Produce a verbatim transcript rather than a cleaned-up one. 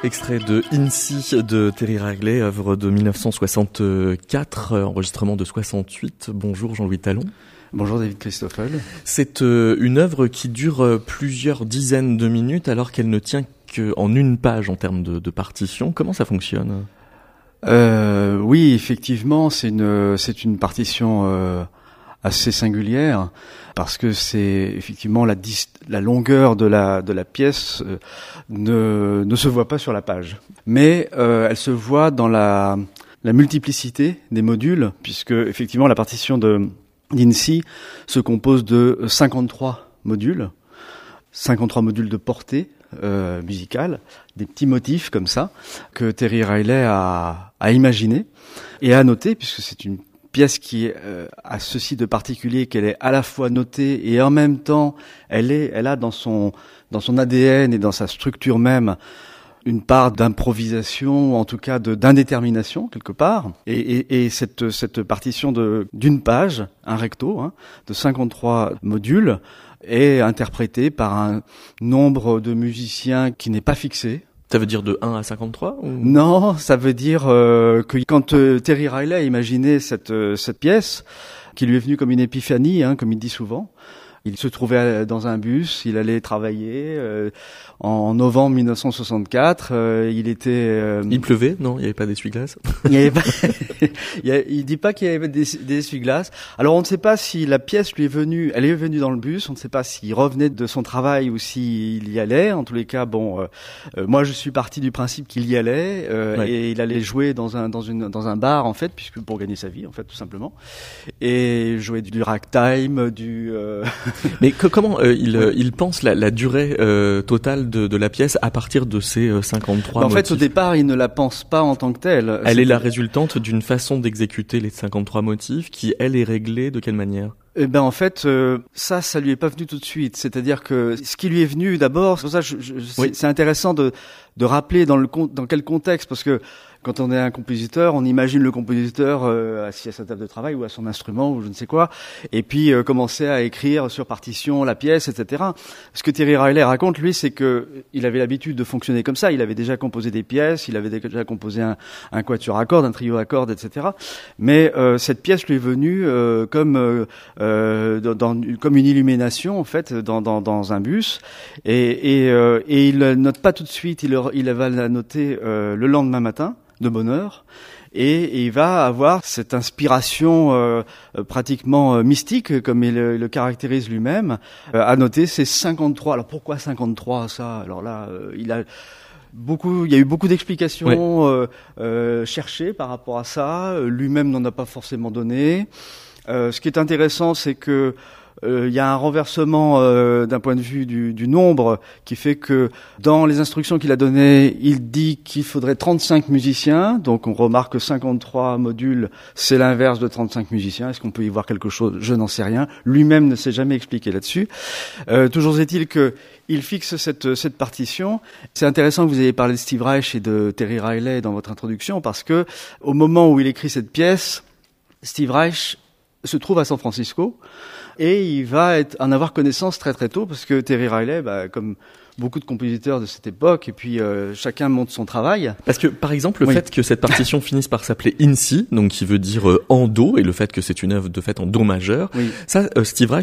Extrait de In Si de Terry Riley, œuvre de dix-neuf cent soixante-quatre, enregistrement de soixante-huit. Bonjour Jean-Louis Talon. Bonjour David Christoffel. C'est euh, une œuvre qui dure euh, plusieurs dizaines de minutes alors qu'elle ne tient qu'en une page en termes de, de partition. Comment ça fonctionne ? euh, Oui, effectivement, c'est une, c'est une partition euh, assez singulière parce que c'est effectivement la, dis- la longueur de la, de la pièce euh, ne, ne se voit pas sur la page. Mais euh, elle se voit dans la, la multiplicité des modules puisque effectivement la partition de d'In Si se compose de cinquante-trois modules, cinquante-trois modules de portée euh, musicale, des petits motifs comme ça que Terry Riley a, a imaginé et a noté, puisque c'est une pièce qui euh, a ceci de particulier qu'elle est à la fois notée et en même temps elle est, elle a dans son dans son A D N et dans sa structure même une part d'improvisation, en tout cas de, d'indétermination quelque part. Et, et, et cette, cette partition de, d'une page, un recto, hein, de cinquante-trois modules, est interprétée par un nombre de musiciens qui n'est pas fixé. Ça veut dire de un à cinquante-trois ou... Non, ça veut dire euh, que quand euh, Terry Riley a imaginé cette, euh, cette pièce, qui lui est venue comme une épiphanie, hein, comme il dit souvent, il se trouvait dans un bus, il allait travailler. Euh, en novembre dix-neuf cent soixante-quatre, euh, il était... Euh, il pleuvait ? Non, il n'y avait pas d'essuie-glace ? Il n'y avait pas... il, il dit pas qu'il y avait des, des essuie-glaces. Alors on ne sait pas si la pièce lui est venue... Elle est venue dans le bus, on ne sait pas s'il revenait de son travail ou s'il y allait. En tous les cas, bon... Euh, euh, moi, je suis parti du principe qu'il y allait. Euh, ouais. Et il allait jouer dans un, dans, une, dans un bar, en fait, puisque pour gagner sa vie, en fait, tout simplement. Et jouer du ragtime, du... Euh... Mais que, comment euh, il, ouais. il pense la, la durée euh, totale de, de la pièce à partir de ces euh, cinquante-trois bah, en motifs ? fait, au départ, il ne la pense pas en tant que telle. Elle c'est... est la résultante d'une façon d'exécuter les cinquantre-trois motifs qui, elle, est réglée de quelle manière ? Eh ben en fait, euh, ça, ça lui est pas venu tout de suite. C'est-à-dire que ce qui lui est venu d'abord, c'est pour ça, je, je, oui. c'est, c'est intéressant de de rappeler dans le dans quel contexte, parce que quand on est un compositeur, on imagine le compositeur euh, assis à sa table de travail ou à son instrument ou je ne sais quoi, et puis euh, commencer à écrire sur partition la pièce, et cetera. Ce que Terry Riley raconte, lui, c'est que il avait l'habitude de fonctionner comme ça. Il avait déjà composé des pièces, il avait déjà composé un, un quatuor à cordes, un trio à cordes, et cetera. Mais euh, cette pièce lui est venue euh, comme euh, euh, dans, dans, comme une illumination en fait dans, dans, dans un bus, et, et, euh, et il ne note pas tout de suite. Il, il va la noter euh, le lendemain matin, de bonne heure, et, et il va avoir cette inspiration euh, pratiquement euh, mystique, comme il le, le caractérise lui-même, euh, à noter ces cinquante-trois. Alors pourquoi cinquante-trois, ça ? Alors là, euh, il a beaucoup, il y a eu beaucoup d'explications oui. euh, euh, cherchées par rapport à ça. Lui-même n'en a pas forcément donné. Euh, ce qui est intéressant, c'est que Euh, il y a un renversement euh, d'un point de vue du, du nombre qui fait que dans les instructions qu'il a données, il dit qu'il faudrait trente-cinq musiciens. Donc on remarque que cinquante-trois modules, c'est l'inverse de trente-cinq musiciens. Est-ce qu'on peut y voir quelque chose ? Je n'en sais rien. Lui-même ne s'est jamais expliqué là-dessus. Euh, toujours est-il que il fixe cette, cette partition. C'est intéressant que vous ayez parlé de Steve Reich et de Terry Riley dans votre introduction parce que au moment où il écrit cette pièce, Steve Reich se trouve à San Francisco. Et il va être, en avoir connaissance très très tôt parce que Terry Riley, bah, comme beaucoup de compositeurs de cette époque, et puis euh, chacun monte son travail. Parce que, par exemple, le oui. fait que cette partition finisse par s'appeler In Si, donc qui veut dire euh, en do, et le fait que c'est une œuvre de fait en do majeur, oui. ça, euh, Steve Reich